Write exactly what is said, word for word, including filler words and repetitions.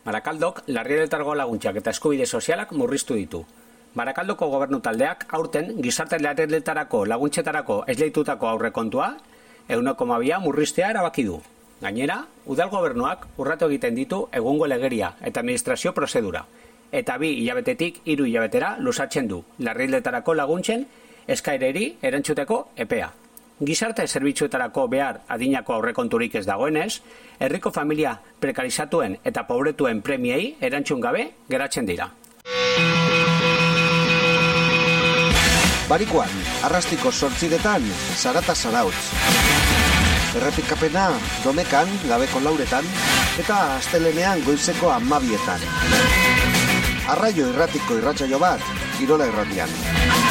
Barakaldok larrialdietako laguntzak eta eskubide sozialak murriztu ditu. Barakaldoko gobernu taldeak aurten gizarte larrialdietarako laguntzetarako esleitutako aurrekontua ehuneko koma bia murriztea erabaki du. Gainera, udal gobernuak urratu egiten ditu egungo legeria eta administrazio prozedura, eta bi hilabetetik hiru hilabetera luzatzen du larrialdietako laguntzen eskaereri erantzuteko epea. Gizarte zerbitzuetarako behar adinako aurrekonturik ez dagoenez, herriko familia prekarizatuen eta pobretuen premiei erantzun gabe geratzen dira. Barikuan, arrastiko sortziretan, Zarata Zarautz. Errepikapena, Domekan, gabeko lauretan, eta astelenean goizeko amabietan. Arraio irratiko irratsaio bat, Kirola Irratian.